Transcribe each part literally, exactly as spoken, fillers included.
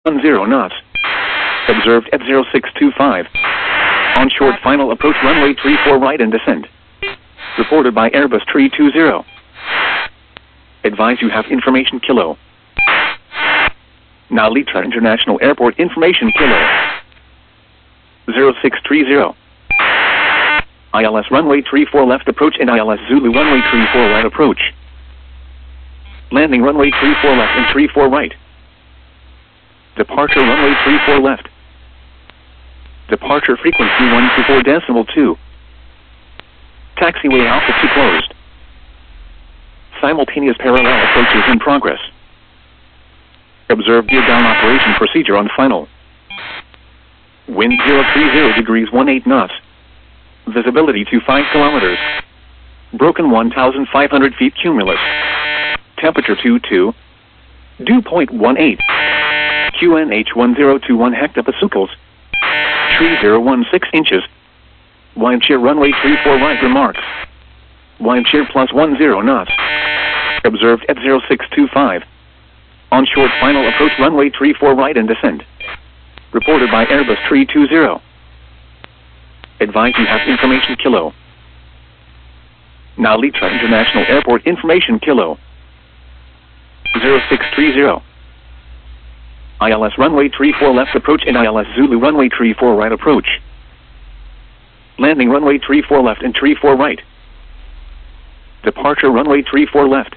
Zero knots. Observed at zero six two five. On short final approach runway three four right and descend. Reported by Airbus three two zero. Advise you have information kilo. Now Litra International Airport information kilo. zero six three zero. I L S runway three four left approach and I L S Zulu runway three four right approach. Landing runway three four left and three four right. Departure runway three four left. Departure frequency one two four decimal two. Taxiway Alpha two closed. Simultaneous parallel approaches in progress. Observe gear down operation procedure on final. Wind zero three zero degrees one eight knots. Visibility to five kilometers. Broken one thousand five hundred feet cumulus. Temperature two two. Dew point one eight. Q N H one zero two one hectopascals. Tree zero one six inches. Wind shear runway three four right remarks. Wind shear plus one zero knots. Observed at zero six two five. On short final approach runway three four right and descend. Reported by Airbus three two zero. Advise you have information kilo. Now Litra International Airport information kilo. zero six three zero. I L S runway three four left approach and I L S Zulu runway three four right approach. Landing runway three four left and three four right. Departure runway three four left.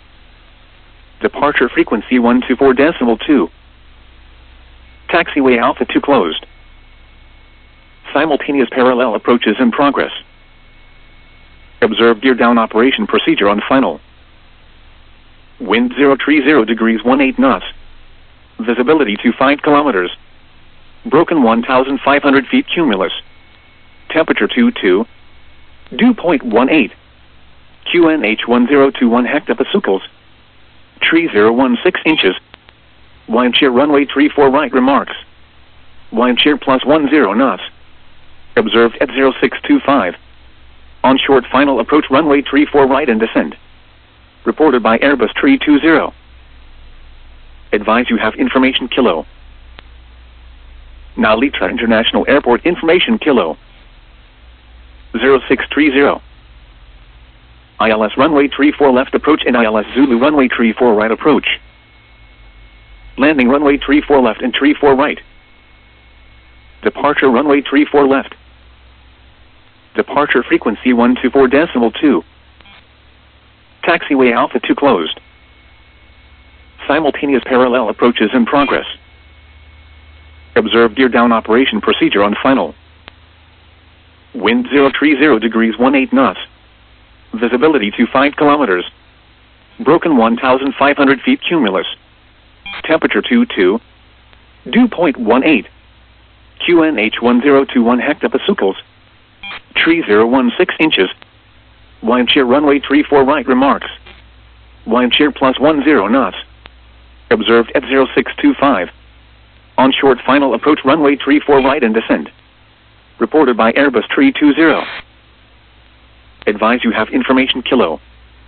Departure frequency one two four decimal two. Taxiway Alpha two closed. Simultaneous parallel approaches in progress. Observe gear down operation procedure on final. Wind zero three zero degrees one eight knots. Visibility to five kilometers. Broken one thousand five hundred feet cumulus. Temperature two two. Dew point one eight. Q N H one zero two one hectopascals. Tree zero one six inches. Wind shear runway three four right remarks. Wind shear plus one zero knots. Observed at zero six two five. On short final approach runway three four right and descend. Reported by Airbus three two zero. Advise you have information kilo. Now Litra International Airport information kilo. zero six three zero. I L S runway three four left approach and I L S Zulu runway three four right approach. Landing runway three four left and three four right. Departure runway three four left. Departure frequency one two four decimal two. Taxiway Alpha two closed. Simultaneous parallel approaches in progress. Observe gear down operation procedure on final. Wind zero three zero degrees one eight knots. Visibility to five kilometers. Broken one thousand five hundred feet cumulus. Temperature two two. Dew point one eight. Q N H one zero two one hectopascals. Tree zero one six inches. Wind shear runway three four right remarks. Wind shear plus one zero knots. Observed at zero six two five. On short final approach runway three four right and descend. Reported by Airbus three two zero. Advise you have information kilo.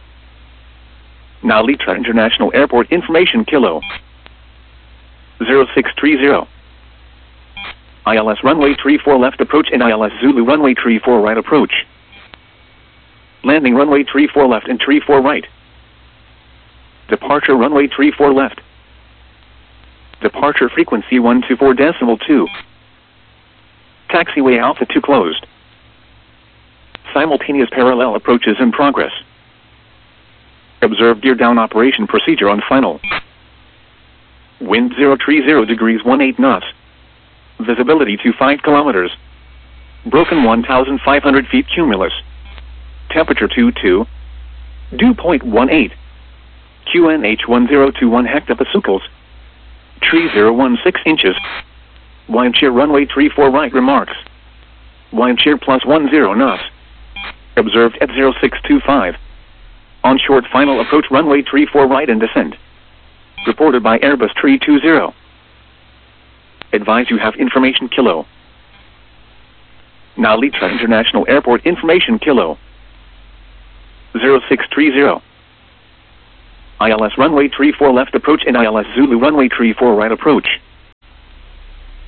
Now Litra International Airport information kilo. zero six three zero. I L S runway three four left approach and I L S Zulu runway three four right approach. Landing runway three four left and three four right. Departure runway three four left. Departure frequency one two four decimal two. Taxiway Alpha two closed. Simultaneous parallel approaches in progress. Observe gear down operation procedure on final. Wind zero three zero degrees one eight knots. Visibility to five kilometers. Broken one thousand five hundred feet cumulus. Temperature two two. Dew point one eight. Q N H one zero two one hectopascals. Tree zero one six inches. Wind shear runway three four right remarks. Wind shear plus one zero knots. Observed at zero six two five. On short final approach runway three four right and descend. Reported by Airbus three two zero. Advise you have information kilo. Now Litra International Airport information kilo. zero six three zero. I L S runway three four left approach and I L S Zulu runway three four right approach.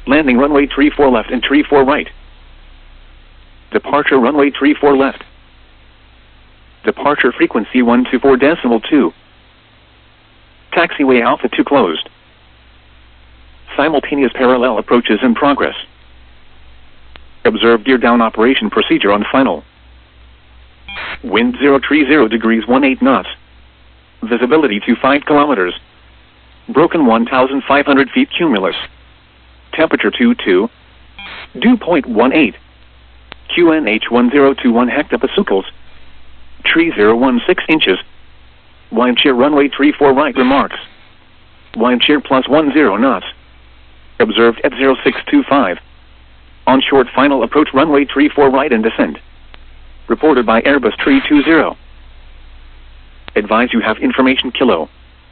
Landing runway three four left and three four right. Departure runway three four left. Departure frequency one two four decimal two. Taxiway Alpha two closed. Simultaneous parallel approaches in progress. Observe gear down operation procedure on final. Wind zero three zero degrees one eight knots. Visibility to five kilometers. Broken one thousand five hundred feet cumulus. Temperature two two. Dew point one eight. Q N H one zero two one hectopascals. Tree zero one six inches. Wind shear runway three four right remarks. Wind shear plus one zero knots. Observed at zero six two five. On short final approach runway three four right and descend. Reported by Airbus three two zero. Advise you have information kilo.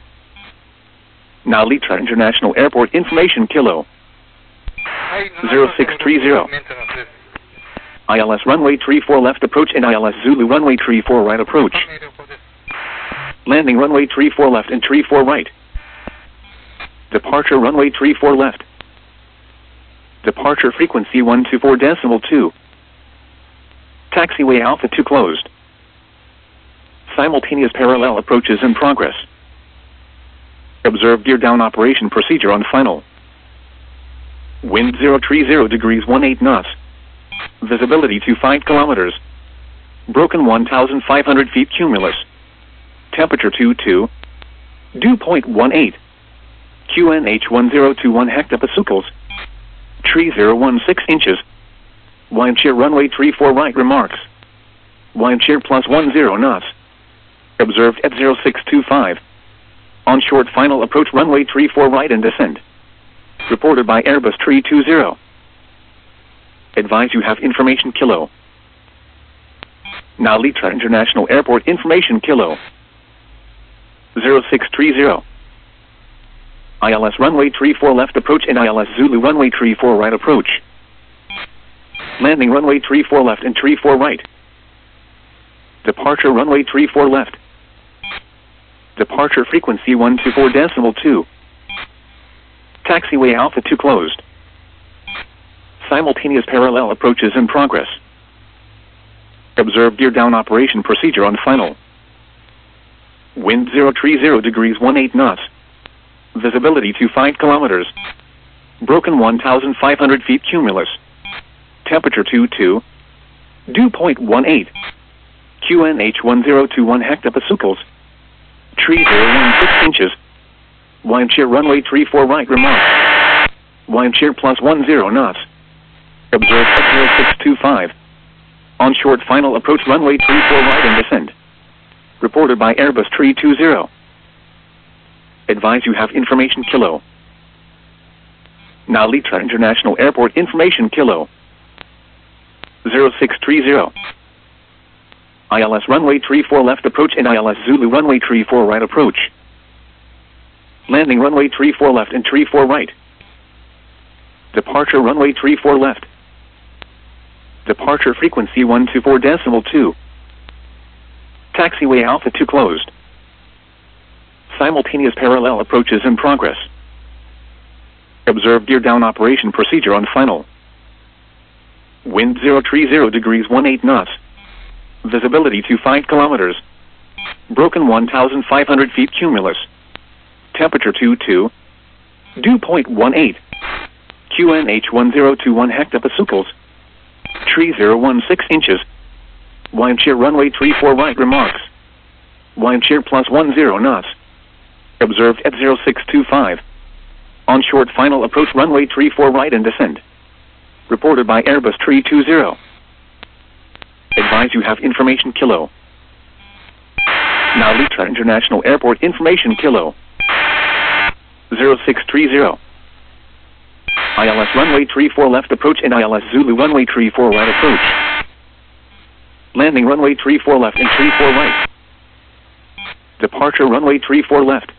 Now Litra International Airport information kilo. zero six three zero. I L S runway three four left approach and I L S Zulu runway three four right approach. Landing runway three four left and three four right. Departure runway three four left. Departure frequency one two four decimal two. Taxiway Alpha two closed. Simultaneous parallel approaches in progress. Observe gear down operation procedure on final. Wind zero three zero degrees one eight knots. Visibility to five kilometers. Broken one thousand five hundred feet cumulus. Temperature two two. Dew point one eight. Q N H one zero two one hectopascals. Tree zero one six inches. Wind shear runway three four right remarks. Wind shear plus one zero knots. Observed at zero six two five. On short final approach runway three four right and descend. Reported by Airbus three two zero. Advise you have information kilo. Now Litra International Airport information kilo. zero six three zero. I L S runway three four left approach and I L S Zulu runway three four right approach. Landing runway three four left and three four right. Departure runway three four left. Departure frequency one two four decimal two. Taxiway Alpha two closed. Simultaneous parallel approaches in progress. Observe gear down operation procedure on final. Wind zero three zero degrees one eight knots. Visibility to five kilometers. Broken one thousand five hundred feet cumulus. Temperature two two. Dew point one eight. Q N H one zero two one hectopascals. Tree zero one six inches. Wind shear runway three four right remarks. Wind shear plus one zero knots. Observe at zero six two five. On short final approach runway three four right and descend. Reported by Airbus three two zero. Advise you have information kilo. Now Litra International Airport information kilo. zero six three zero. I L S runway three four left approach and I L S Zulu runway three four right approach. Landing runway three four left and three four right. Departure runway three four left. Departure frequency one two four decimal two. Taxiway Alpha two closed. Simultaneous parallel approaches in progress. Observe gear down operation procedure on final. Wind zero three zero degrees one eight knots. Visibility to five kilometers. Broken one thousand five hundred feet cumulus. Temperature two two. Dew point one eight. Q N H one zero two one hectopascals. Tree zero one six inches. Wind shear runway three four right remarks. Wind shear plus one zero knots. Observed at zero six two five. On short final approach runway three four right and descend. Reported by Airbus three two zero. Advise you have information kilo. Now Litra International Airport information kilo. zero six three zero. I L S runway three four left approach and I L S Zulu runway three four right approach. Landing runway three four left and three four right. Departure runway three four left.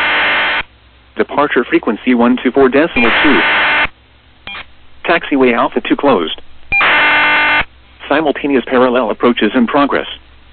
Departure frequency one two four decimal two. Taxiway Alpha two closed. Simultaneous parallel approaches in progress.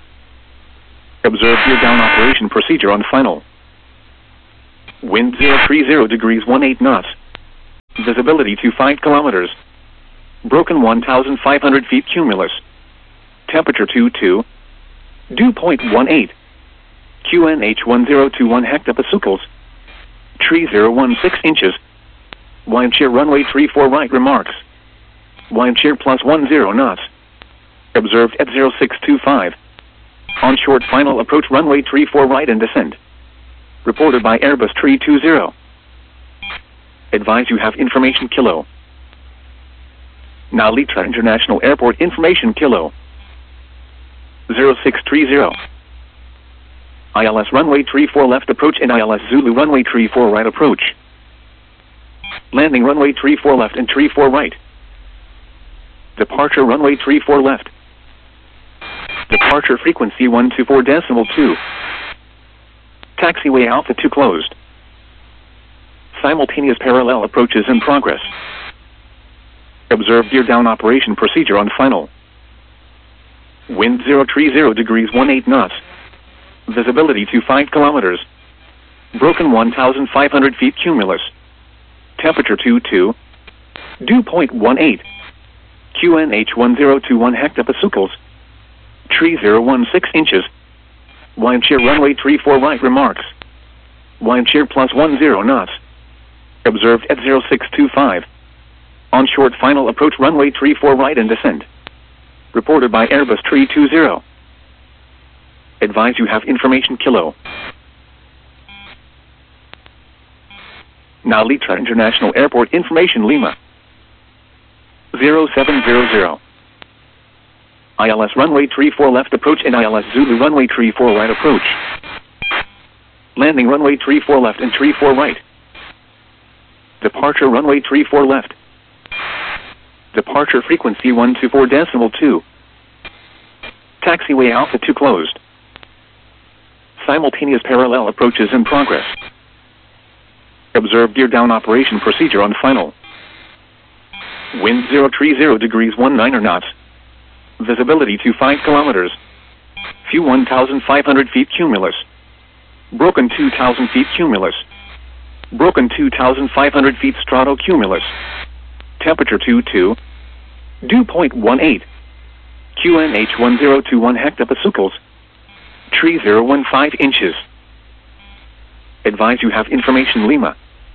Observe gear down operation procedure on final. Wind zero three zero degrees one eight knots. Visibility to five kilometers. Broken one thousand five hundred feet cumulus. Temperature two two. Dew point one eight. Q N H one zero two one hectopascals. Tree zero one six inches. Wind shear runway three four right remarks. Wind shear plus one zero knots. Observed at zero six two five. On short final approach runway three four right and descend. Reported by Airbus three two zero. Advise you have information kilo. Now Litra International Airport information kilo. zero six three zero. I L S runway three four left approach and I L S Zulu runway three four right approach. Landing runway three four left and three four right. Departure runway three four left. Departure frequency one two four decimal two. Taxiway Alpha two closed. Simultaneous parallel approaches in progress. Observe gear down operation procedure on final. Wind zero three zero degrees one eight knots. Visibility to five kilometers. Broken one thousand five hundred feet cumulus. Temperature two two. Dew point one eight. Q N H one zero two one hectopascals. Tree zero one six inches. Wind shear runway three four right remarks. Wind shear plus one zero knots. Observed at zero six two five. On short final approach runway three four right and descend. Reported by Airbus three two zero. Advise you have information kilo. Now Litra International Airport information Lima. zero seven zero zero. I L S runway three four left approach and I L S Zulu runway three four right approach. Landing runway three four left and three four right. Departure runway three four left. Departure frequency one two four decimal two. Taxiway Alpha two closed. Simultaneous parallel approaches in progress. Observe gear down operation procedure on final. Wind zero three zero degrees one nine knots. Visibility to five kilometers. Few one thousand five hundred feet cumulus. Broken two thousand feet cumulus. Broken two thousand five hundred feet stratocumulus. Temperature two two. Dew point one eight. Q N H one zero two one hectopascals. Tree zero one five inches. Advise you have information Lima.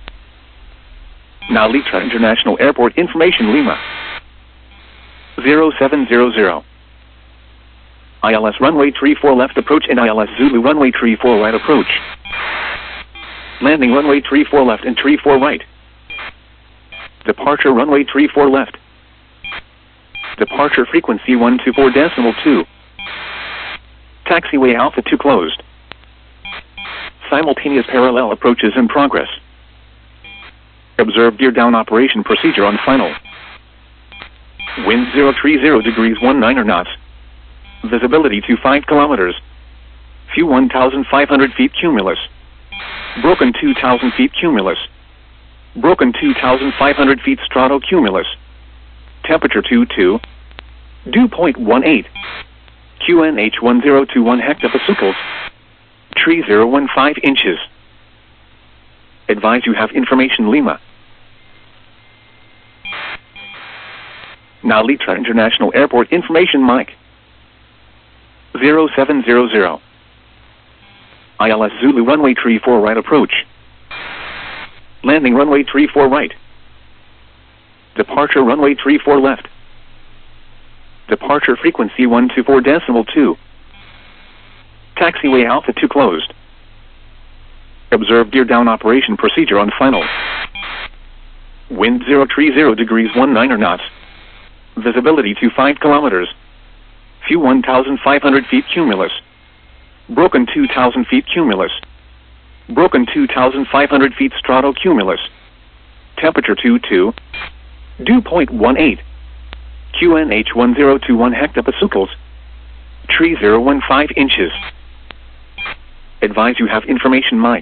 Now Litra International Airport information Lima. zero seven zero zero. I L S runway three four left approach and I L S Zulu runway three four right approach. Landing runway three four left and three four right. Departure runway three four left. Departure frequency one two four decimal two. Taxiway Alpha two closed. Simultaneous parallel approaches in progress. Observe gear down operation procedure on final. Wind zero three zero degrees one nine knots. Visibility to five kilometers. Few one thousand five hundred feet cumulus. Broken two thousand feet cumulus. Broken two thousand five hundred feet stratocumulus. Temperature two two. Dew point one eight. Q N H one zero two one hectopascals. Tree zero one five inches. Advise you have information Lima. Now Litra International Airport information Mike. zero seven zero zero. I L S Zulu runway three four right approach. Landing runway three four right. Departure runway three four left. Departure frequency one two four decimal two. Taxiway Alpha two closed. Observe gear down operation procedure on final. Wind zero three zero degrees one nine knots. Visibility to five kilometers. Few one thousand five hundred feet cumulus. Broken two thousand feet cumulus. Broken two thousand five hundred feet stratocumulus. Temperature two two. Dew point one eight. Q N H one zero two one hectopascals. Tree zero one five inches. Advise you have information Mike.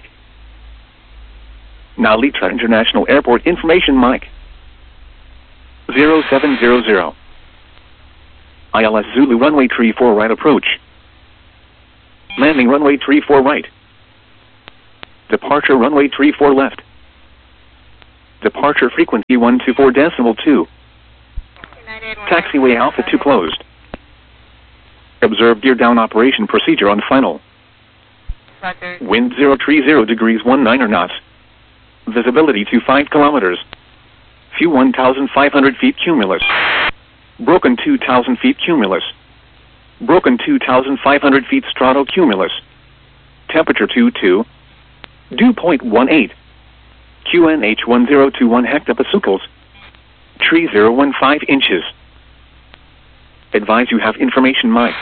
Now Litra International Airport information Mike. zero seven zero zero. I L S Zulu runway three four right approach. Landing runway three four right. Departure runway three four left. Departure frequency one two four decimal two. Taxiway Alpha two closed. Observe gear down operation procedure on final. Wind zero three zero degrees one niner knots. Visibility to five kilometers. Few one thousand five hundred feet cumulus. Broken two thousand feet cumulus. Broken two thousand five hundred feet strato cumulus. Temperature two two. Dew point one eight. Q N H one zero two one hectopascals. Tree zero one five inches. Advise you have information mic.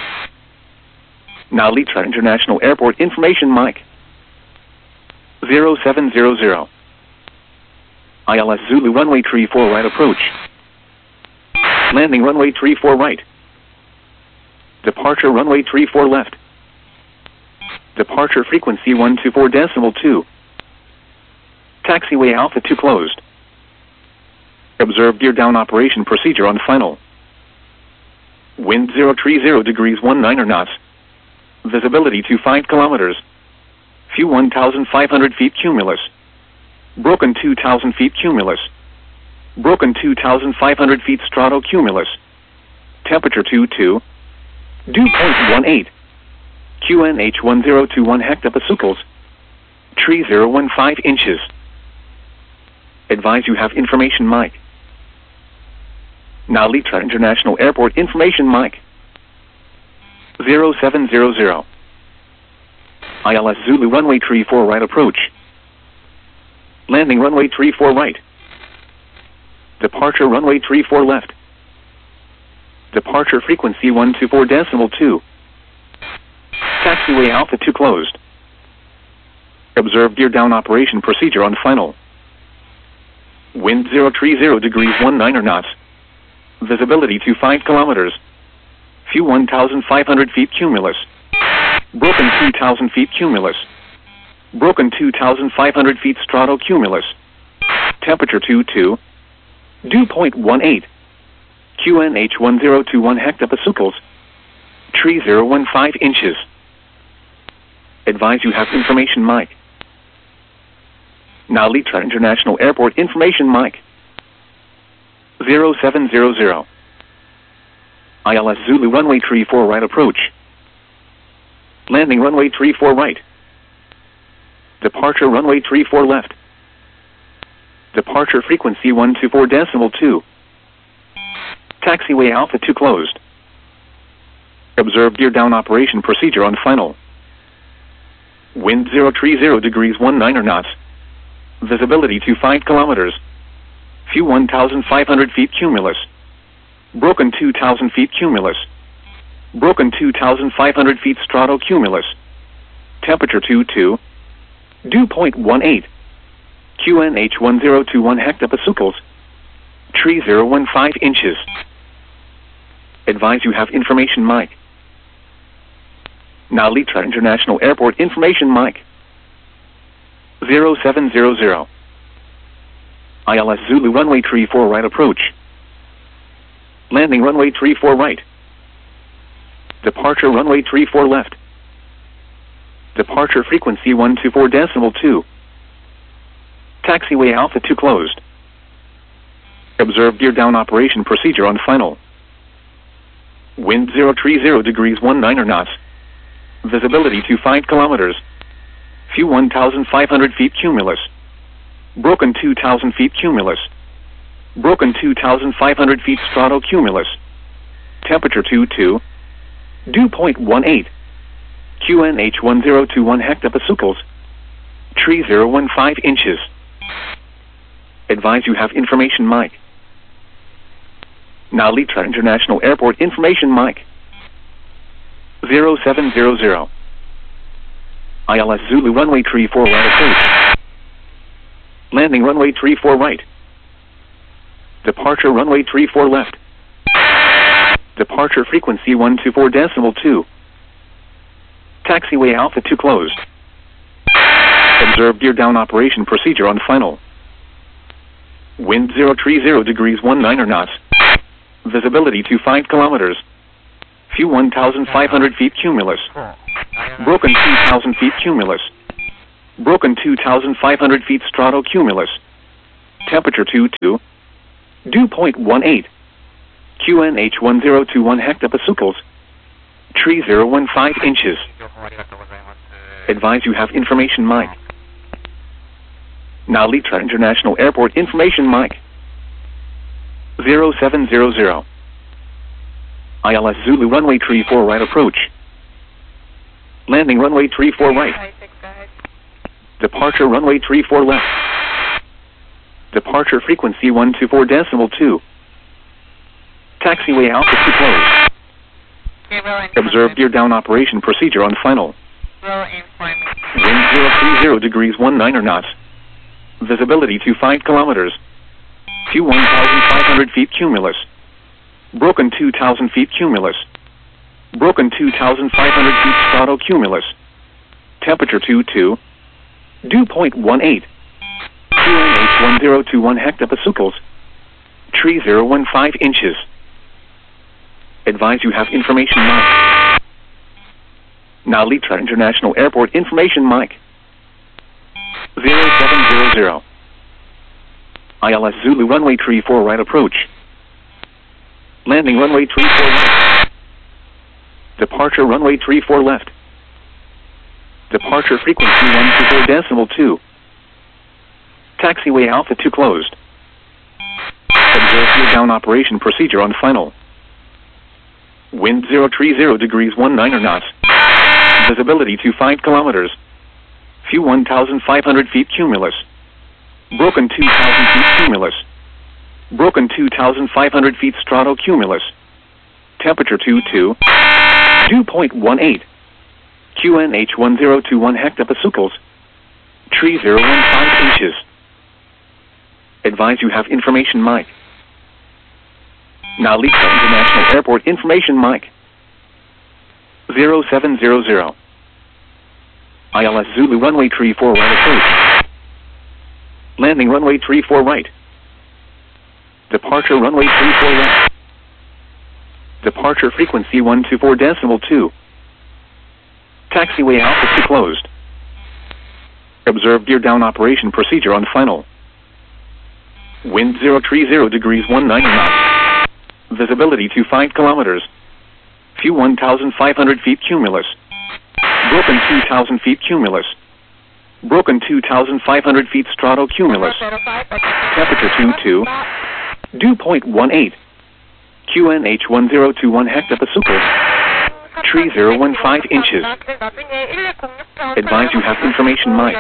Now Litra International Airport information mic. zero seven zero zero. I L S Zulu runway three four right approach. Landing runway three four right. Departure runway three four left. Departure frequency one two four decimal two. Taxiway Alpha two closed. Observe gear down operation procedure on final. Wind zero three zero degrees one niner knots. Visibility to five kilometers. Few one thousand five hundred feet cumulus. Broken two thousand feet cumulus. Broken two thousand five hundred feet strato cumulus. Temperature two two. Dew point one eight. Q N H one zero two one hectopascals. Tree zero one five inches. Advise you have information mic. Now Litra International Airport information mic. zero seven zero zero. I L S Zulu runway three four right approach. Landing runway three four right. Departure runway three four left. Departure frequency one two four decimal two. Taxiway Alpha two closed. Observe gear down operation procedure on final. Wind zero three zero degrees one niner knots. Visibility to five kilometers. Few one thousand five hundred feet cumulus. Broken two thousand feet cumulus. Broken two thousand five hundred feet strato cumulus. Temperature two two. Dew point one eight. Q N H one zero two one hectopascals. Tree zero one five inches. Advise you have information mic. Now Litra International Airport information mic. zero seven zero zero. I L S Zulu runway three four right approach. Landing runway three four right. Departure runway three four left. Departure frequency one two four decimal two. Taxiway Alpha two closed. Observe gear down operation procedure on final. Wind zero three zero degrees one niner knots. Visibility to five kilometers. Few one thousand five hundred feet cumulus. Broken two thousand feet cumulus. Broken two thousand five hundred feet strato cumulus. Temperature two two. Dew point one eight. Q N H one zero two one hectopascals. Tree zero one five inches. Advise you have information mic. Now Litra International Airport information mic. zero seven zero zero. I L S Zulu runway three four right approach. Landing runway three four right. Departure runway three four left. Departure frequency one two four decimal two. Taxiway Alpha two closed. Observe gear down operation procedure on final. Wind zero three zero degrees one niner knots. Visibility to five kilometers. Few one thousand five hundred feet cumulus. Broken two thousand feet cumulus. Broken two thousand five hundred feet strato cumulus. Temperature two two. Dew point one eight. Q N H one zero two one hectopascals. Tree zero one five inches. Advise you have information mic. Now Litra International Airport information mic. zero seven zero zero. I L S Zulu runway three four right approach. Landing runway three four right. Departure runway three four left. Departure frequency one two four decimal two. Taxiway Alpha two closed. Observe gear down operation procedure on final. Wind zero three zero degrees one niner knots. Visibility to five kilometers. Few one thousand five hundred feet cumulus. Broken two thousand feet cumulus. Broken two thousand five hundred feet strato cumulus. Temperature two two. Dew point one eight. Q N H one zero two one hectopascals. Tree zero one five inches. Advise you have information mic. Narita International Airport information mic. zero seven zero zero. I L S Zulu runway tree four right approach. Landing runway tree four right. Departure runway tree four left. Departure frequency one two four decimal two. Taxiway altitude closed. Observe gear down operation procedure on final. Wind zero three zero degrees one niner knots. Visibility to five kilometers. Q one thousand five hundred feet cumulus. Broken two thousand feet cumulus. Broken two thousand five hundred feet stratocumulus. Temperature two two. Dew point one eight. Q N H one zero two one hectopascals. Tree zero one five inches. Advise you have information mic. Narita International Airport information mic. zero seven zero zero. I L S Zulu runway tree four right approach. Landing runway tree four right. Departure runway tree four left. Departure frequency one two four decimal two. Taxiway Alpha two closed. Observe gear down operation procedure on final. Wind zero three zero degrees one niner knots. Visibility to five kilometers. Few one thousand five hundred feet cumulus. Broken two thousand feet cumulus. Broken two thousand five hundred feet stratocumulus. Temperature two two. Dew point one eight. Q N H one zero two one hectopascals. Tree zero one five inches. Advise you have information mic. Narita International Airport information mic. zero seven zero zero. I L S Zulu runway tree four right approach. Landing runway tree four right. Departure runway tree four left. Departure frequency one two four decimal two. Taxiway altitude closed. Observe gear down operation procedure on final. Wind zero three zero degrees one niner knots. Visibility to five kilometers. Few one thousand five hundred feet cumulus. Broken two thousand feet cumulus. Broken two thousand five hundred feet stratocumulus. Temperature two two. Dew point one eight. Q N H one zero two one hectopascals. Tree zero one five inches. Advise you have information mic.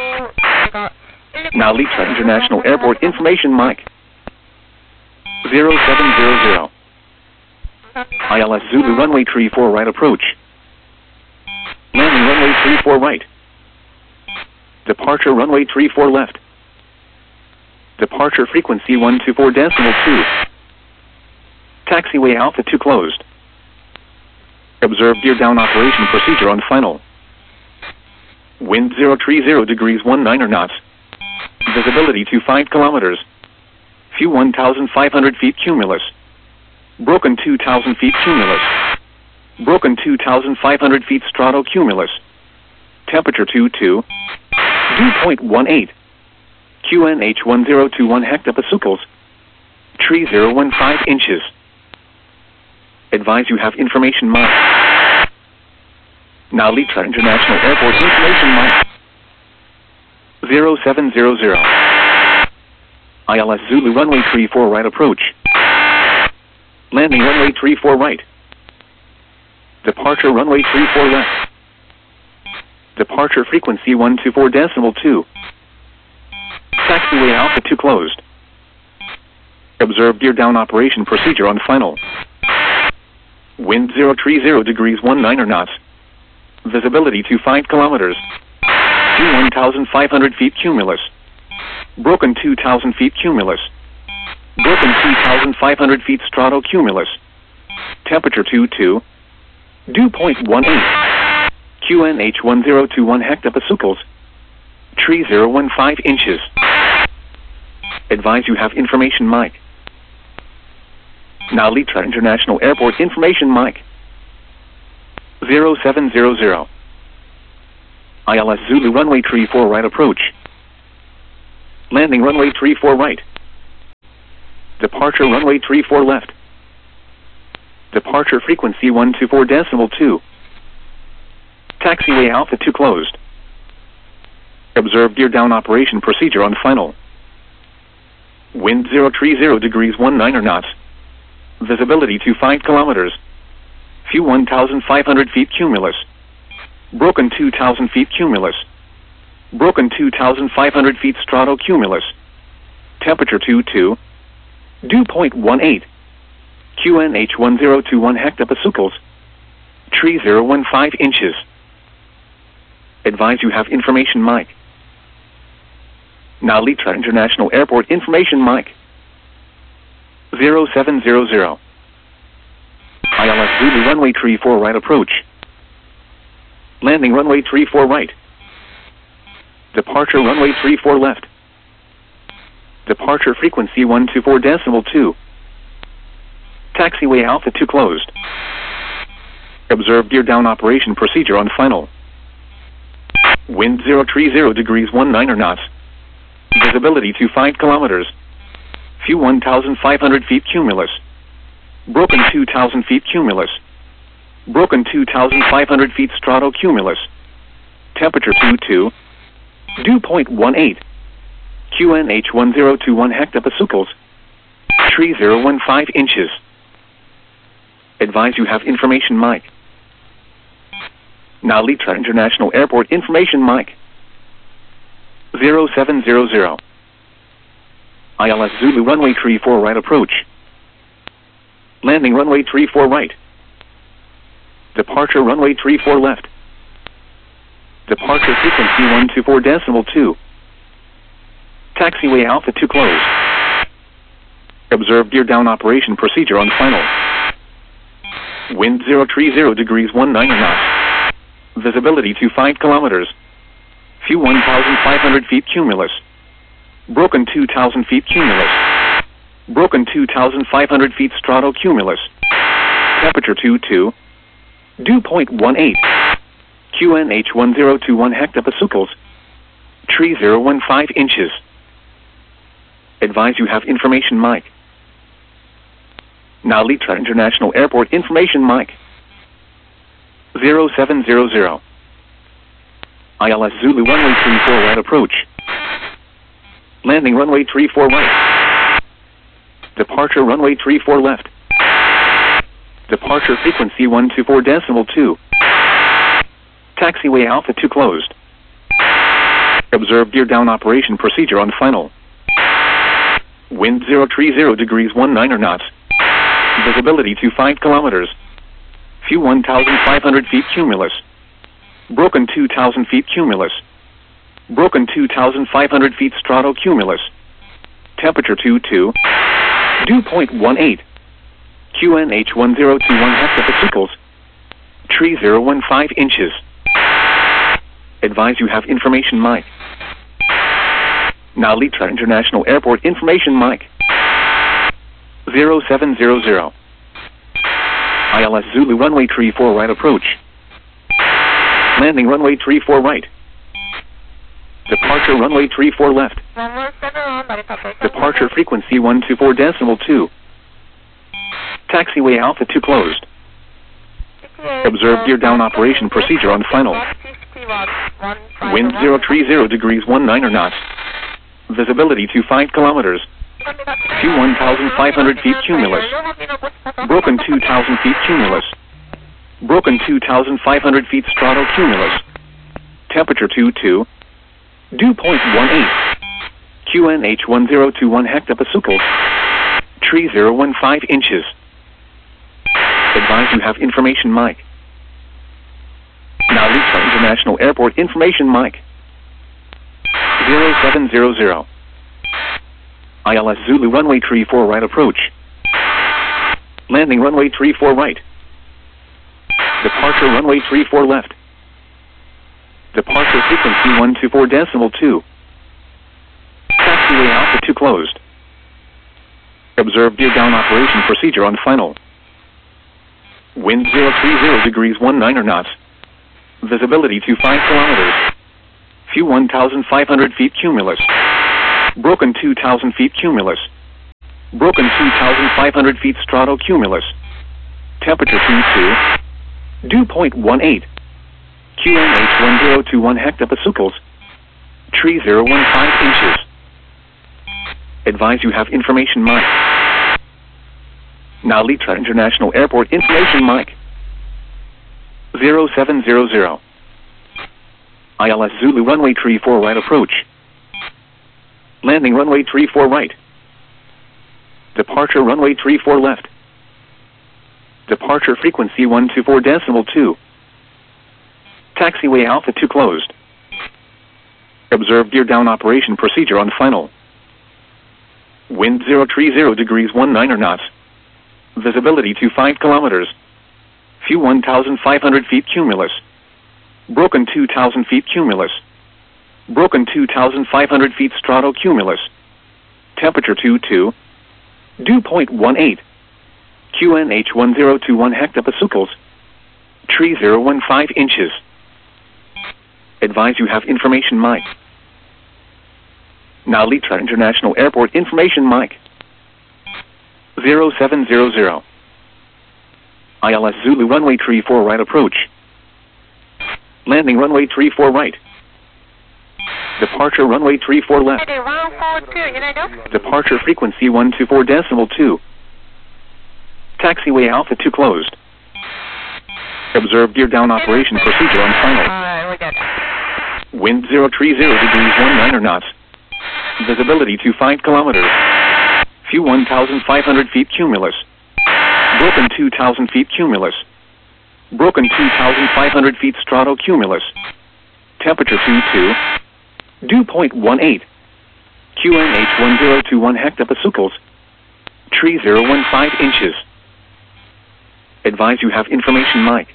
Narita International Airport information mic. zero seven zero zero. I L S Zulu runway tree four right approach. Landing runway tree four right. Departure runway tree four left. Departure frequency one two four decimal two. Taxiway Alpha two closed. Observe gear down operation procedure on final. Wind zero three zero degrees one niner knots. Visibility to five kilometers. Few one thousand five hundred feet cumulus. Broken two thousand feet cumulus. Broken two thousand five hundred feet stratocumulus. Temperature two two. Dew point one eight. Q N H one zero two one hectopascals. Tree zero one five inches. Advise you have information mic. Narita International Airport information mic. zero seven zero zero. I L S Zulu runway tree four right approach. Landing runway tree four right. Departure runway tree four left. Departure frequency one two four decimal two. Taxiway Alpha two closed. Observe gear down operation procedure on final. Wind zero three zero degrees one niner knots. Visibility to five kilometers. Few one thousand five hundred feet cumulus. Broken two thousand feet cumulus. Broken two thousand five hundred feet stratocumulus. Temperature two two. Dew point one eight. Q N H one zero two one hectopascals. Tree zero one five inches. Advise you have information mic. Narita International Airport information mic. zero seven zero zero. I L S Zulu runway tree four right approach. Landing runway three four right. Departure runway three four left. Departure frequency one two four decimal two. Taxiway Alpha two closed. Observe gear down operation procedure on final. Wind zero three zero degrees one niner knots. Visibility to five kilometers. Few one thousand five hundred feet cumulus. Broken two thousand feet cumulus. Broken two thousand five hundred feet stratocumulus. Temperature two two. Dew point one eight. Q N H one zero two one hectopascals. Tree zero one five inches. Advise you have information mic. Now Litra International Airport information mic. zero seven zero zero. I L S Zulu runway three four right approach. Landing runway three four right. Departure runway three four left. Departure frequency one two four decimal two. Taxiway Alpha two closed. Observe gear down operation procedure on final. Wind zero three zero degrees one niner knots. Visibility to five kilometers. Few one thousand five hundred feet cumulus. Broken two thousand feet cumulus. Broken two thousand five hundred feet stratocumulus. Temperature two two. Dew point one eight. Q N H one zero two one hectopascals. Tree zero one five inches. Advise you have information mic. Now Litra International Airport information mic. zero seven zero zero. I L S Zulu runway three four right approach. Landing runway three four right. Departure runway three four left. Departure frequency one two four decimal two. Taxiway Alpha two closed. Observe gear down operation procedure on final. Wind zero three zero degrees one niner knots. Visibility to five kilometers. Few one thousand five hundred feet cumulus. Broken two thousand feet cumulus. Broken two thousand five hundred feet stratocumulus. Temperature two two. Dew point one eight. Q N H one zero two one hectopascals. Tree zero one five inches. Advise you have information mic. Now Litra International Airport information mic. zero seven zero zero. I L S Zulu runway three four right approach. Landing runway three four right. Departure runway three four left. Departure frequency one two four decimal two. Taxiway Alpha two closed. Observe gear down operation procedure on final. Wind zero three zero degrees one niner knots. Visibility to five kilometers. Few one thousand five hundred feet cumulus. Broken two thousand feet cumulus. Broken two thousand five hundred feet stratocumulus. Temperature two two. Dew point one eight. Q N H one zero two one hectopascals. Tree zero one five inches. Advise you have information mic. Now Litra International Airport information mic. zero seven zero zero. I L S Zulu runway three four right approach. Landing runway three four right. Departure runway three four left. Departure frequency one two four decimal two. Taxiway Alpha two closed. Observe gear down operation procedure on final. Wind zero three zero degrees one niner knots. Visibility to five kilometers. Few one thousand five hundred feet cumulus. Broken two thousand feet cumulus. Broken two thousand five hundred feet stratocumulus. Temperature two two. Dew point one eight. Q N H one zero two one hectopascals. Tree zero one five inches. Advise you have information mic. Now Litra International Airport information mic. zero seven zero zero. I L S Zulu runway three four right approach. Landing runway three four right. Departure runway three four left. Departure frequency one two four decimal two. Taxiway Alpha two closed. Observe gear down operation procedure on final. Wind zero three zero degrees one niner knots. Visibility to five kilometers. Few one thousand five hundred feet cumulus. Broken two thousand feet cumulus. Broken two thousand five hundred feet stratocumulus. Temperature two two. Dew point one eight. Q N H one zero two one hectopascals. Tree zero one five inches. Advise you have information mic. Now Litra International Airport information mic. zero seven zero zero. I L S Zulu runway tree four right approach. Landing runway tree four right. Departure runway tree four left. Departure frequency one two four decimal two. Taxiway Alpha two closed. Observe gear down operation procedure on final. Wind zero three zero degrees one niner knots. Visibility to five kilometers. Few one thousand five hundred feet cumulus. Broken two thousand feet cumulus. Broken two thousand five hundred feet stratocumulus. Temperature two two. Dew point one eight. Q N H one zero two one hectopascals. Tree zero one five inches. Advise you have information mic. Now Litra International Airport information mic. zero seven zero zero. I L S Zulu runway tree four right approach. Landing runway tree four right. Departure runway tree four left. Departure frequency one two four decimal two. Taxiway Alpha two closed. Observe gear down operation procedure on final. Wind zero three zero degrees one niner knots. Visibility to five kilometers. Few one thousand five hundred feet cumulus. Broken two thousand feet cumulus. Broken two thousand five hundred feet stratocumulus. Temperature two two. Dew point one eight. Q N H one zero two one hectopascals. Tree zero one five inches. Advise you have information mic.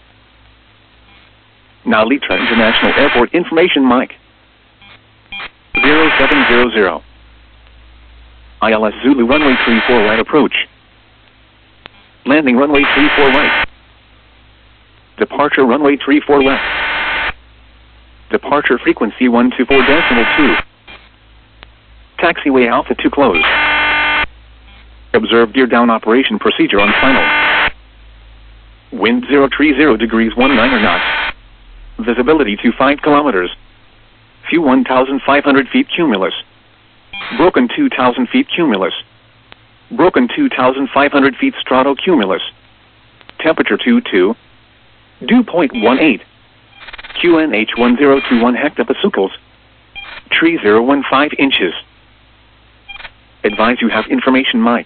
Now Litra International Airport information mic. zero seven zero zero. I L S Zulu runway tree four right approach. Landing runway tree four right. Departure runway tree four left. Departure frequency one two four decimal two. Taxiway Alpha two closed. Observe gear down operation procedure on final. Wind zero three zero degrees one niner knots. Visibility to five kilometers. Few one thousand five hundred feet cumulus. Broken two thousand feet cumulus. Broken two thousand five hundred feet stratocumulus. Temperature two two. Dew point one eight. Q N H one zero two one hectopascals. Tree zero one five inches. Advise you have information mic.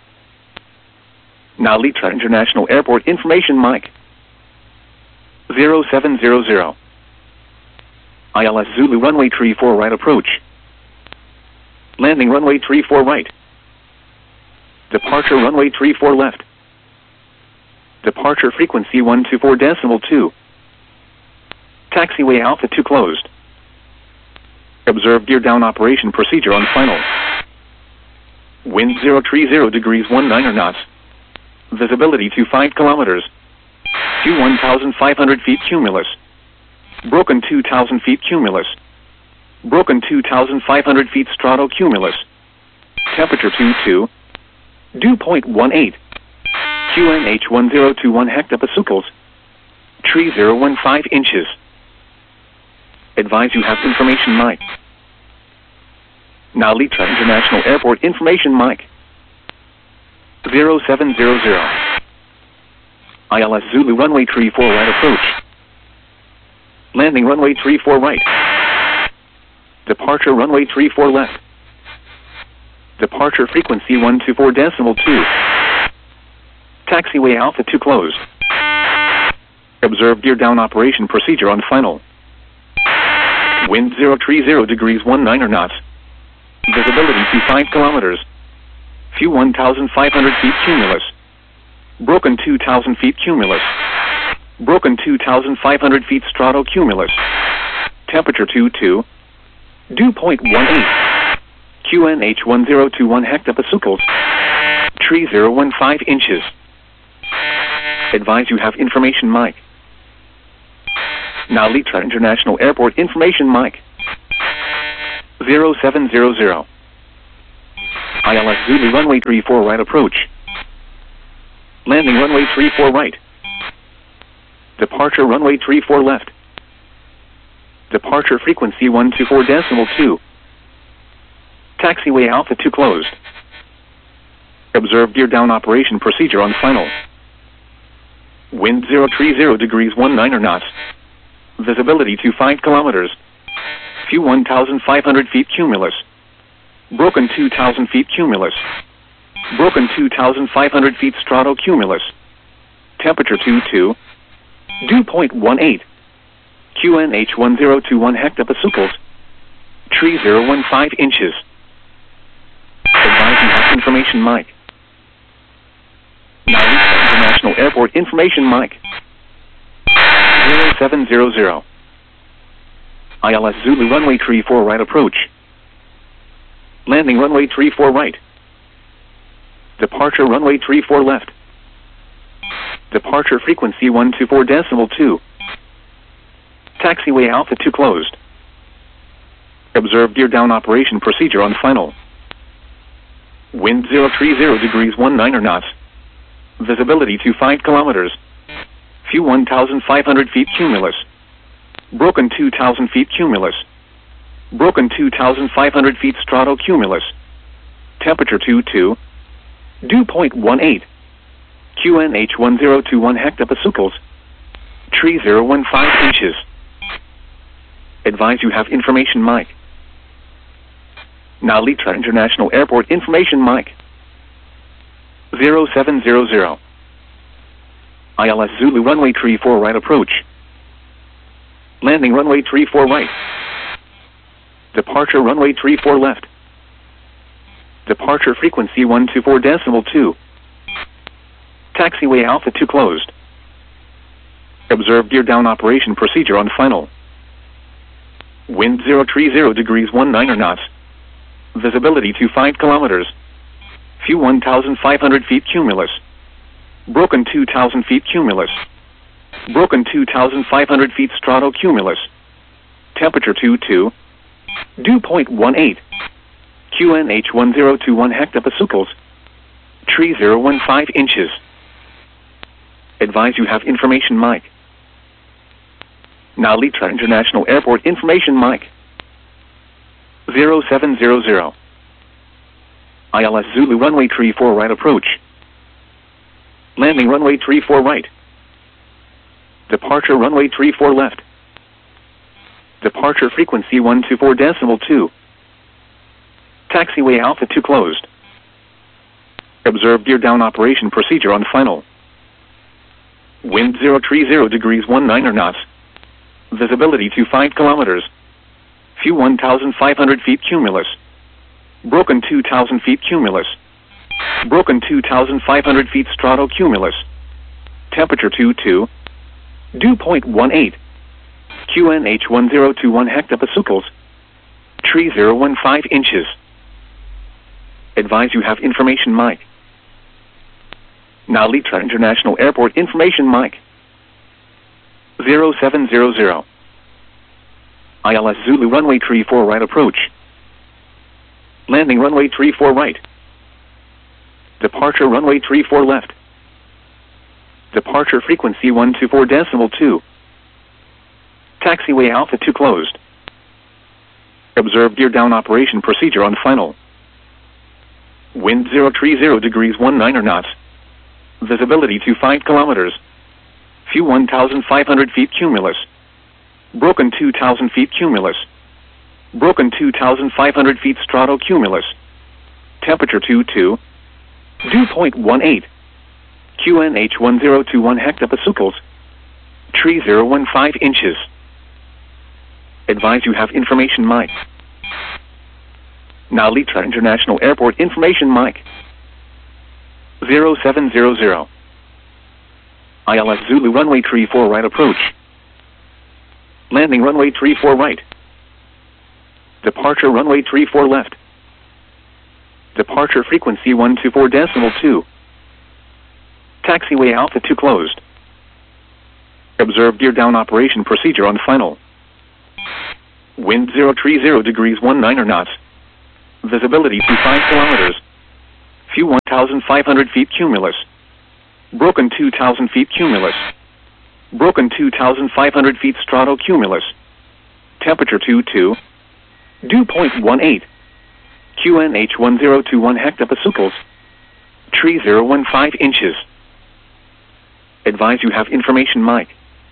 Now Litra International Airport information mic. zero seven zero zero. I L S Zulu runway tree four right approach. Landing runway tree four right. Departure runway tree four left. Departure frequency one two four decimal two. Taxiway Alpha two closed. Observe gear down operation procedure on final. Wind zero three zero degrees one niner knots. Visibility to five kilometers. Few one thousand five hundred feet cumulus. Broken two thousand feet cumulus. Broken two thousand five hundred feet stratocumulus. Temperature two two. Dew point one eight. Q N H one zero two one hectopascals. Tree zero one five inches. Advise you have information mic. Now Litra International Airport information mic. zero seven zero zero. I L S Zulu runway tree four right approach. Landing runway tree four right. Departure runway tree four left. Departure frequency one two four decimal two. Taxiway Alpha two closed. Observe gear down operation procedure on final. Wind zero three zero degrees one niner knots. Visibility to five kilometers. Few one thousand five hundred feet cumulus. Broken two thousand feet cumulus. Broken two thousand five hundred feet stratocumulus. Temperature two two. Dew point one eight. Q N H one zero two one hectopascals. Tree zero one five inches. Advise you have information mic. Now Litra International Airport information mic. zero seven zero zero. I L S Zulu runway three four right approach. Landing runway three four right. Departure runway three four left. Departure frequency one two four decimal two. Taxiway Alpha two closed. Observe gear down operation procedure on final. Wind zero three zero degrees one niner knots. Visibility to five kilometers. Fuel one thousand five hundred feet cumulus. Broken two thousand feet cumulus. Broken two thousand five hundred feet strato cumulus. Temperature two two. Dew point one eight. Q N H one zero two one hectopascals. Tree zero one five inches. Advise you have information mic. Now reach International Airport information mic. zero seven zero zero. I L S Zulu runway three four right approach. Landing runway three four right. Departure runway three four left. Departure frequency one two four decimal two. Taxiway Alpha two closed. Observe gear down operation procedure on final. Wind zero three zero degrees one niner knots. Visibility to five kilometers. Fuel one thousand five hundred feet cumulus. Broken two thousand feet cumulus. Broken two thousand five hundred feet strato cumulus. Temperature two two. Dew point one eight. Q N H one zero two one hectopascals. Tree zero one five inches. Advise you have information mic. Now Litra International Airport information mic. zero seven zero zero. I L S Zulu runway three four right approach. Landing runway three four right. Departure runway three four left. Departure frequency one two four decimal two. Taxiway Alpha two closed. Observe gear down operation procedure on final. Wind zero three zero degrees one niner knots. Visibility to five kilometers. Fuel one thousand five hundred feet cumulus. Broken two thousand feet cumulus. Broken two thousand five hundred feet strato cumulus. Temperature two two. Dew point one eight. Q N H one zero two one hectopascals. Tree zero one five inches. Advise you have information mic. Now Litra International Airport information mic. zero seven zero zero. I L S Zulu runway three four right approach. Landing runway three four right. Departure runway three four left. Departure frequency one two four decimal two. Taxiway Alpha two closed. Observe gear down operation procedure on final. Wind zero three zero degrees one niner knots. Visibility to five kilometers. Fuel one thousand five hundred feet cumulus. Broken two thousand feet cumulus. Broken two thousand five hundred feet strato cumulus. Temperature two two. Dew point one eight. Q N H one zero two one hectopascals. Tree zero one five inches. Advise you have information mic. Now Litra International Airport information mic. zero seven zero zero. I L S Zulu runway three four right approach. Landing runway three four right. Departure runway three four left. Departure frequency one two four decimal two. Taxiway Alpha two closed. Observe gear down operation procedure on final. Wind zero three zero degrees one niner knots. Visibility to five kilometers. Fuel one thousand five hundred feet cumulus. Broken two thousand feet cumulus. Broken two thousand five hundred feet strato cumulus. Temperature two two. Dew point one eight. Q N H one zero two one hectopascals. Tree zero one five inches. Advise you have information mic. Now Litra International Airport information mic. zero seven zero zero. I L S Zulu runway three four right approach. Landing runway three four right. Departure runway three four left. Departure frequency one two four decimal two. Taxiway Alpha two closed. Observe gear down operation procedure on final. Wind zero three zero degrees one niner knots. Visibility to five kilometers. View one thousand five hundred feet cumulus. Broken two thousand feet cumulus. Broken two thousand five hundred feet stratocumulus. Temperature two two. Dew point one eight. Q N H one zero two one hectopascals. Tree zero one five inches. Advise you have information mic.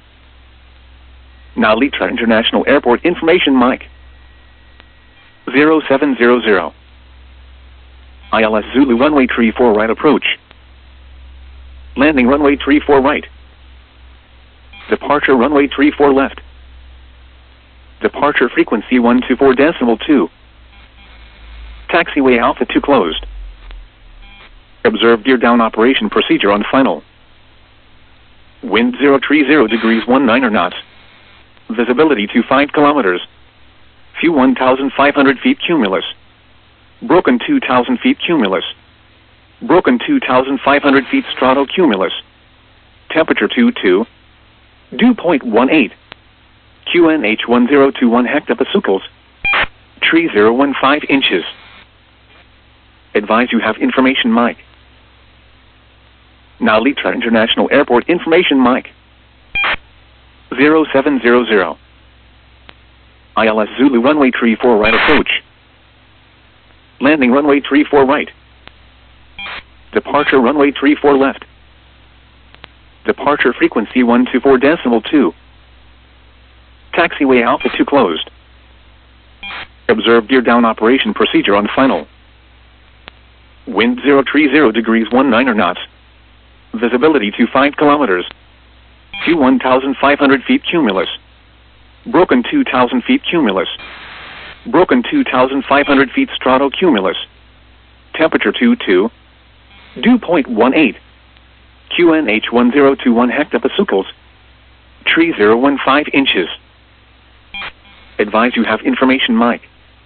Now Litra International Airport information mic. zero seven zero zero. I L S Zulu runway tree four right approach. Landing runway tree four right. Departure runway tree four left. Departure frequency one two four decimal two. Taxiway Alpha two closed. Observe gear down operation procedure on final. Wind zero three zero degrees one niner knots. Visibility to five kilometers. View one thousand five hundred feet cumulus. Broken two thousand feet cumulus. Broken two thousand five hundred feet stratocumulus. Temperature two two. Dew point one eight. Q N H one zero two one hectopascals. Tree zero one five inches. Advise you have information mic. Now Litra International Airport information mic. zero seven zero zero. I L S Zulu runway tree four right approach. Landing runway tree four right. Departure runway tree four left. Departure frequency one two four decimal two. Taxiway Alpha two closed. Observe gear down operation procedure on final. Wind zero three zero degrees one niner knots. Visibility to five kilometers. View one thousand five hundred feet cumulus. Broken two thousand feet cumulus. Broken two thousand five hundred feet stratocumulus. Temperature two two. Dew point one eight. Q N H one zero two one hectopascals. Tree zero one five inches. Advise you have information mic.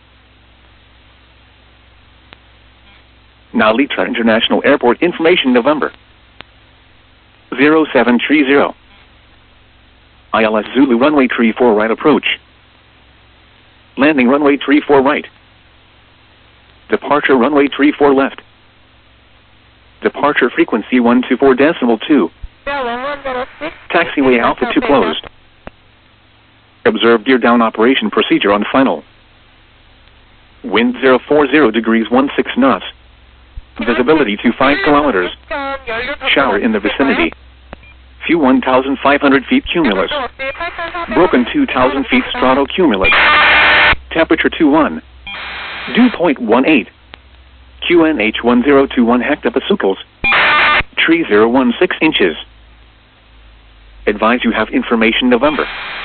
Now Litra International Airport information November. zero seven three zero. I L S Zulu runway tree four right approach. Landing runway tree four right. Departure runway tree four left. Departure frequency one two four decimal two. Taxiway Alpha two closed. Observe gear down operation procedure on final. Wind zero four zero degrees one six knots. Visibility to five kilometers. Shower in the vicinity. View one thousand five hundred feet cumulus. Broken two thousand feet stratocumulus. Temperature two one. Dew point one eight. Q N H one zero two one hectopascals. Tree zero one six inches. Advise you have information November.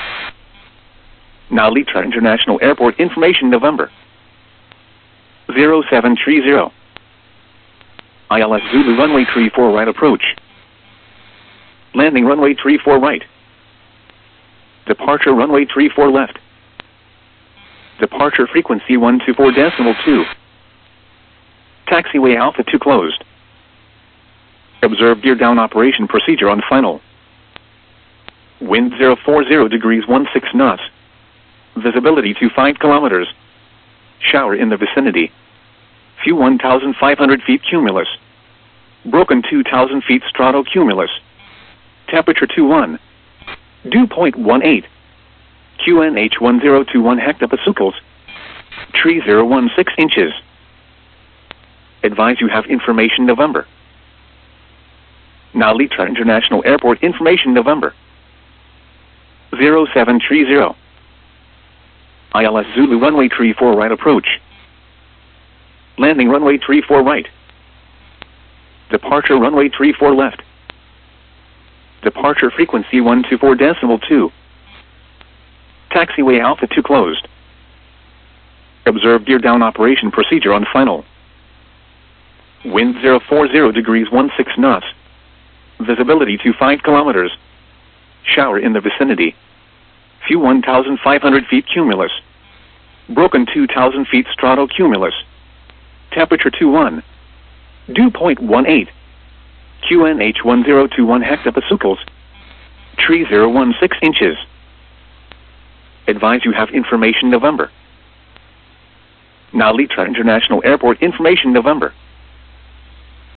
Now Litra International Airport information November. zero seven three zero. I L S Zulu runway tree four right approach. Landing runway tree four right. Departure runway tree four left. Departure frequency one two four decimal two. Taxiway Alpha two closed. Observe gear down operation procedure on final. Wind zero four zero degrees one six knots. Visibility to five kilometers. Shower in the vicinity. View one thousand five hundred feet cumulus. Broken two thousand feet stratocumulus. Temperature two one. Dew point one eight. Q N H one zero two one hectopascals. Tree zero one six inches. Advise you have information November. Now Litra International Airport information November. zero seven three zero. I L S Zulu runway tree four right approach. Landing runway tree four right. Departure runway tree four left. Departure frequency one two four decimal two. Taxiway Alpha two closed. Observe gear down operation procedure on final. Wind zero four zero degrees one six knots. Visibility to five kilometers. Shower in the vicinity. View one thousand five hundred feet cumulus. Broken two thousand feet stratocumulus. Temperature two one. Dew point one eight. Q N H one zero two one hectopascals. Tree zero one six inches. Advise you have information November. Now Litra International Airport information November.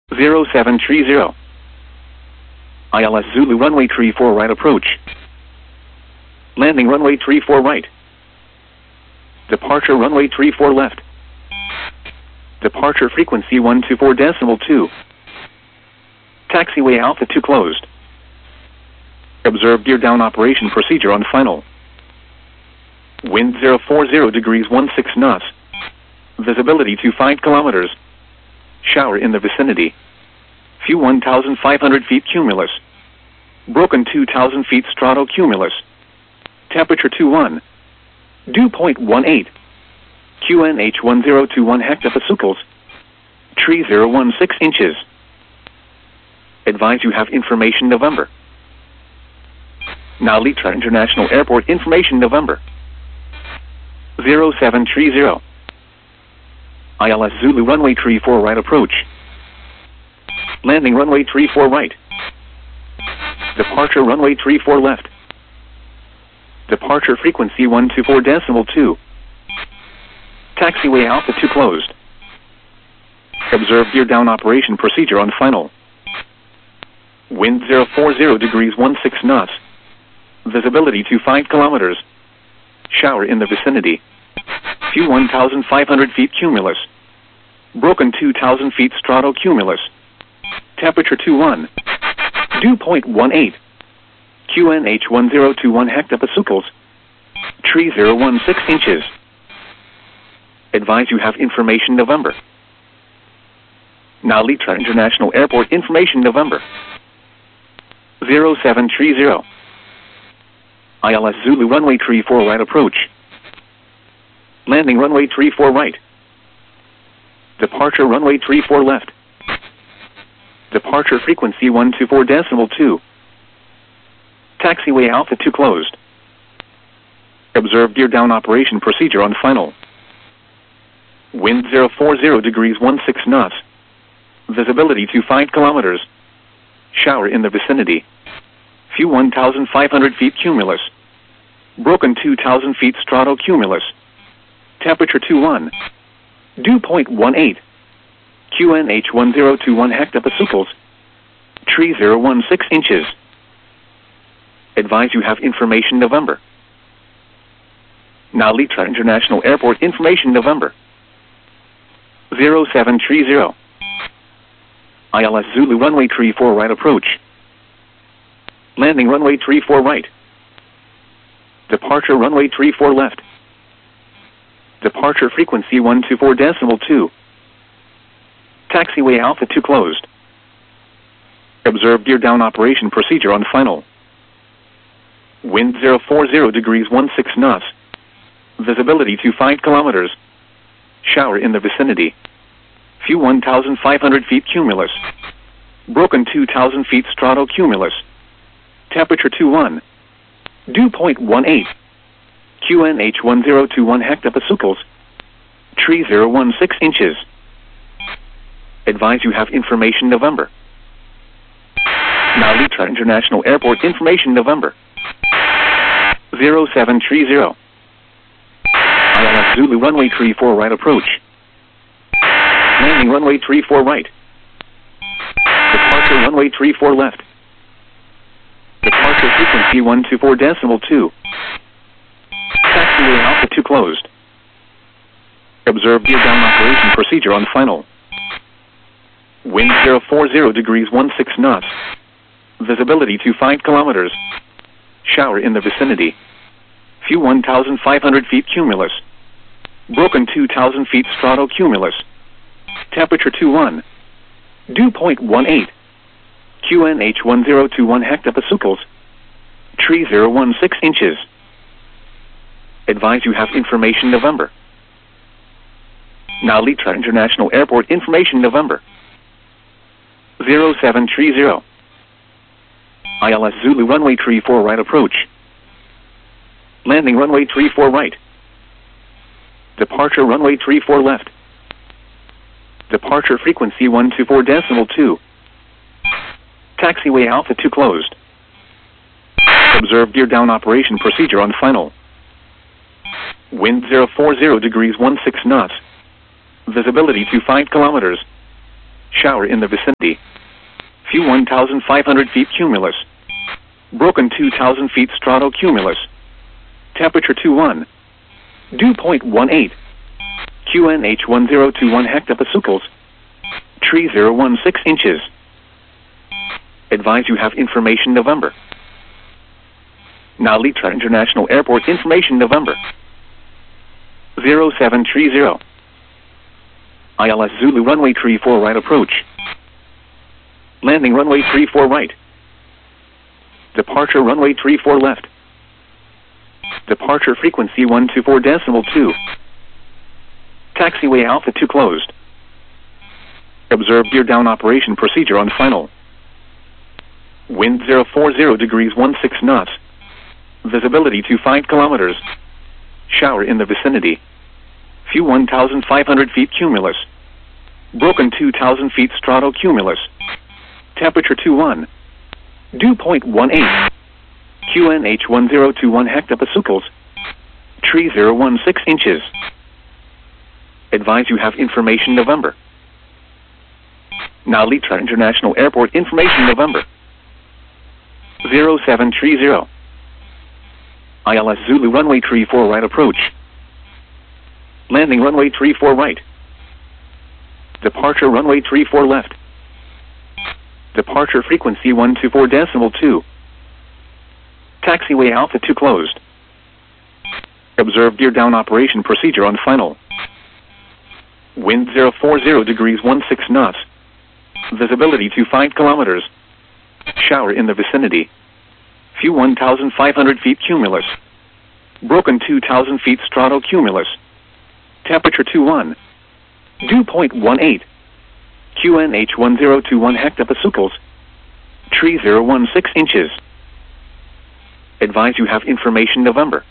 zero seven three zero. I L S Zulu runway three four right approach. Landing runway three four right. Departure runway three four left. Departure frequency one two four decimal two. Taxiway Alpha two closed. Observe gear down operation procedure on final. Wind zero four zero degrees one six knots. Visibility to five kilometers. Shower in the vicinity. Few one thousand five hundred feet cumulus. Broken two thousand feet stratocumulus. Temperature two one. Dew point one eight. Q N H one zero two one hectopascals. Tree zero one six inches. Advise you have information November. Now Litra International Airport information November. zero seven three zero. I L S Zulu runway three four right approach. Landing runway three four right. Departure runway three four left. Departure frequency one two four decimal two. Taxiway Alpha two closed. Observe gear down operation procedure on final. Wind zero four zero degrees one six knots. Visibility to five kilometers. Shower in the vicinity. Few one thousand five hundred feet cumulus. Broken two thousand feet stratocumulus. Temperature two one. Dew point one eight. Q N H one zero two one hectopascals. Tree zero one six inches. Advise you have information November. Now Litra International Airport information November. zero seven three zero. I L S Zulu runway three four right approach. Landing runway three four right. Departure runway three four left. Departure frequency one two four decimal two. Taxiway Alpha two closed. Observe gear down operation procedure on final. Wind zero four zero degrees one six knots. Visibility to five kilometers. Shower in the vicinity. Few one thousand five hundred feet cumulus. Broken two thousand feet stratocumulus. Temperature two one. Dew point one eight. Q N H one zero two one hectopascals. Tree zero one six inches. Advise you have information November. Now Litra International Airport information November. zero seven three zero. I L S Zulu runway three four right approach. Landing runway three four right. Departure runway three four left. Departure frequency one two four decimal two. Taxiway Alpha two closed. Observe gear down operation procedure on final. Wind zero four zero degrees one six knots. Visibility to five kilometers. Shower in the vicinity. Few one thousand five hundred feet cumulus. Broken two thousand feet stratocumulus. Temperature two one. Dew point one eight. Q N H one zero two one hectopascals. Tree zero one six inches. Advise you have information November. Now Litra International Airport information November. zero seven three zero. I L S Zulu runway three four right approach. Landing runway three four right. Departure runway three four left. Departure frequency one two four decimal two. Taxiway Alpha two closed. Observe gear down operation procedure on final. Wind zero four zero degrees one six knots. Visibility to five kilometers. Shower in the vicinity. Few one thousand five hundred feet cumulus. Broken two thousand feet stratocumulus. Temperature two one. Dew point one eight. Q N H one zero two one hectopascals. Tree zero one six inches. Advise you have information November. Now Litra International Airport information November. zero seven three zero. I L S Zulu runway three four right approach. Landing runway three four right. Departure runway three four left. Departure frequency one two four decimal two. Taxiway Alpha two closed. Observe gear down operation procedure on final. Wind zero four zero degrees one six knots. Visibility to five kilometers. Shower in the vicinity. View one thousand five hundred feet cumulus. Broken two thousand feet stratocumulus. Temperature two one. Dew point one eight. Q N H one zero two one hectopascals. Tree zero one six inches. Advise you have information November. Now Litra International Airport information November. zero seven three zero. I L S Zulu runway three four right approach. Landing runway three four right. Departure runway three four left. Departure frequency one two four decimal two. Taxiway Alpha two closed. Observe gear down operation procedure on final. Wind zero four zero degrees one six knots. Visibility to five kilometers. Shower in the vicinity. View one thousand five hundred feet cumulus. Broken two thousand feet stratocumulus. Temperature two one. Dew point one eight. Q N H one zero two one hectopascals. Tree zero one six inches. Advise you have information November. Now Litra International Airport information November. zero seven three zero. I L S Zulu runway three four right approach. Landing runway three four right. Departure runway three four left. Departure frequency one two four decimal two. Taxiway Alpha two closed. Observe gear down operation procedure on final. Wind zero four zero degrees one six knots. Visibility to five kilometers. Shower in the vicinity. View one thousand five hundred feet cumulus. Broken two thousand feet stratocumulus. Temperature two one. Dew point one eight. Q N H one zero two one hectopascals. Tree zero one six inches. Advise you have information November.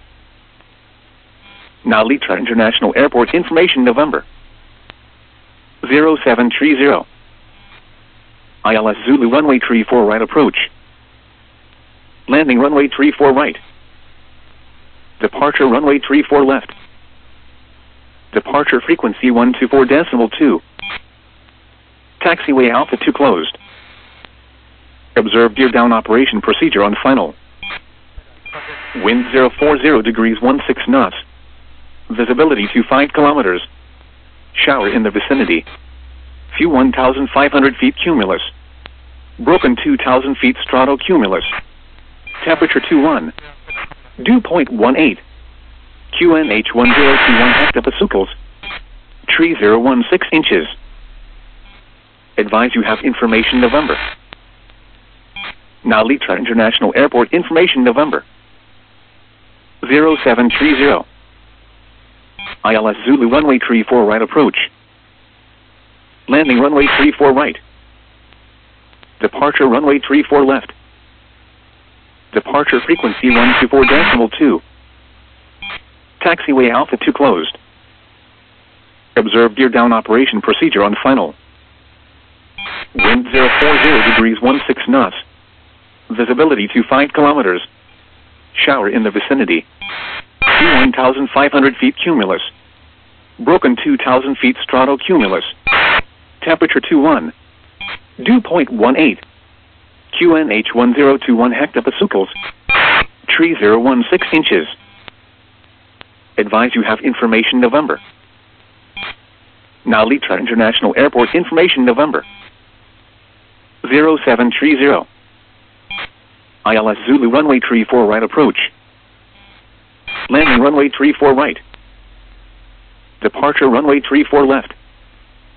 Now Litra International Airport information November. zero seven three zero. I L S Zulu runway three four right approach. Landing runway three four right. Departure runway three four left. Departure frequency one two four decimal two. Taxiway Alpha two closed. Observe gear down operation procedure on final. Wind zero four zero degrees one six knots. Visibility to five kilometers. Shower in the vicinity. View one thousand five hundred feet cumulus. Broken two thousand feet stratocumulus. Temperature two one. Dew point one eight. Q N H one zero two one hectopascals. Tree zero one six inches. Advise you have information November. Now Litra International Airport information November. zero seven three zero. I L S Zulu runway three four right approach. Landing runway three four right. Departure runway three four left. Departure frequency one two four decimal two. Taxiway Alpha two closed. Observe gear down operation procedure on final. Wind zero four zero degrees one six knots. Visibility to five kilometers. Shower in the vicinity. View one thousand five hundred feet cumulus. Broken two thousand feet stratocumulus. Temperature two one. Dew point one eight. Q N H one zero two one hectopascals. Tree zero one six inches. Advise you have information November. Now Litra International Airport information November. zero seven three zero. I L S Zulu runway three four right approach. Landing runway three four right. Departure runway three four left.